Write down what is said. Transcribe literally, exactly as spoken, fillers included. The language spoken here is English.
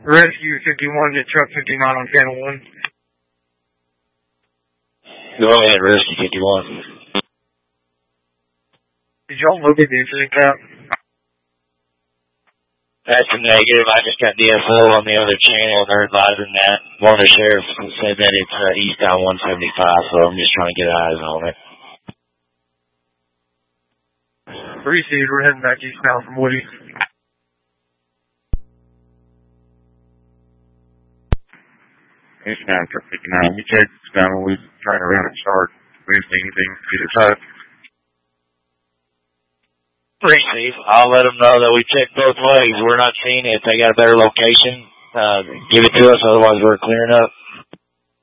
Rescue fifty-one to truck fifty-nine on channel one. Go ahead, Rescue fifty-one. Did y'all look at the incident cap? That's a negative. I just got D S O on the other channel, and they're advising that. One of the sheriffs said that it's uh, eastbound one seventy-five, so I'm just trying to get eyes on it. Received, we're heading back eastbound from Woody. Eastbound truck fifty-nine. We checked eastbound when we turned around and started. We didn't see anything either side. Receive. I'll let them know that we checked both ways. We're not seeing it. If they got a better location, uh, give it to us. Otherwise, we're clearing up.